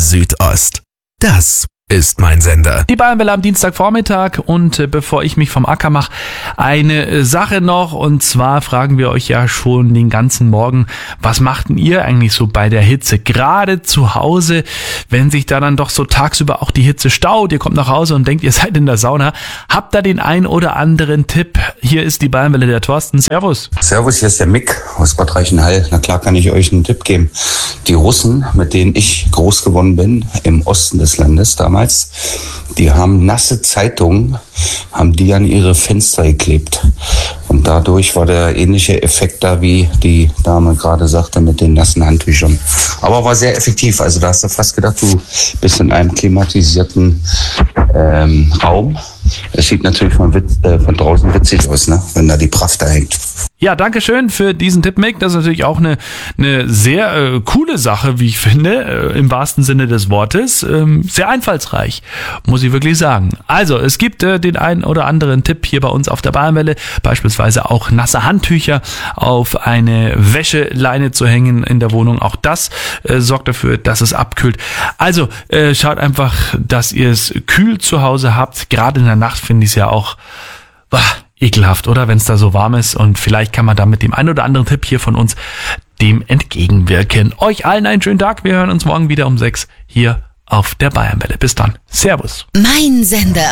Südost. Das ist mein Sender. Die Bayernwelle am Dienstagvormittag und bevor ich mich vom Acker mache, eine Sache noch, und zwar fragen wir euch ja schon den ganzen Morgen, was macht denn ihr eigentlich so bei der Hitze? Gerade zu Hause, wenn sich da dann doch so tagsüber auch die Hitze staut, ihr kommt nach Hause und denkt, ihr seid in der Sauna, habt da den ein oder anderen Tipp? Hier ist die Bayernwelle, der Thorsten. Servus. Servus, hier ist der Mick aus Bad Reichenhall. Na klar kann ich euch einen Tipp geben. Die Russen, mit denen ich groß geworden bin, im Osten des Landes damals, die haben nasse Zeitungen, haben die an ihre Fenster geklebt. Und dadurch war der ähnliche Effekt da, wie die Dame gerade sagte, mit den nassen Handtüchern. Aber war sehr effektiv. Also da hast du fast gedacht, du bist in einem klimatisierten Raum. Es sieht natürlich von draußen witzig aus, ne? Wenn da die Praft da hängt. Ja, danke schön für diesen Tipp, Mick. Das ist natürlich auch eine sehr coole Sache, wie ich finde, im wahrsten Sinne des Wortes. Sehr einfallsreich, muss ich wirklich sagen. Also, es gibt den einen oder anderen Tipp hier bei uns auf der Bayernwelle, beispielsweise auch nasse Handtücher auf eine Wäscheleine zu hängen in der Wohnung. Auch das sorgt dafür, dass es abkühlt. Also, schaut einfach, dass ihr es kühl zu Hause habt. Gerade in der Nacht finde ich es ja auch ekelhaft, oder? Wenn es da so warm ist, und vielleicht kann man da mit dem einen oder anderen Tipp hier von uns dem entgegenwirken. Euch allen einen schönen Tag. Wir hören uns morgen wieder um 6 hier auf der Bayernwelle. Bis dann. Servus. Mein Sender.